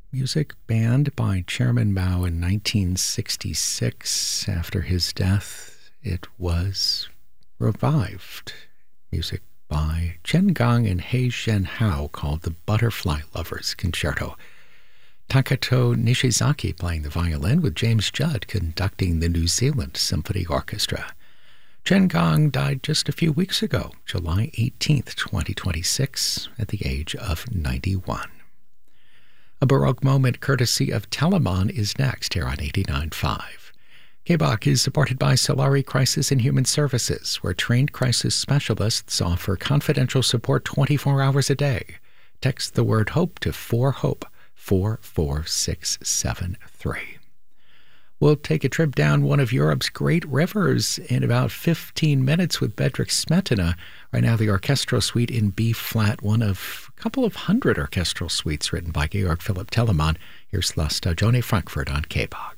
music banned by Chairman Mao in 1966. After his death, it was revived. Music by Chen Gong and Hei Shen Hao called the Butterfly Lovers Concerto. Takato Nishizaki playing the violin with James Judd conducting the New Zealand Symphony Orchestra. Chen Gong died just a few weeks ago, July 18th, 2026, at the age of 91. A Baroque moment courtesy of Telemann is next here on 89.5. KBOC is supported by Solari Crisis and Human Services, where trained crisis specialists offer confidential support 24 hours a day. Text the word HOPE to 4HOPE, 44673. We'll take a trip down one of Europe's great rivers in about 15 minutes with Bedřich Smetana. Right now, the orchestral suite in B-flat, one of a couple of hundred orchestral suites written by Georg Philipp Telemann. Here's La Stagione Frankfurt on KBOC.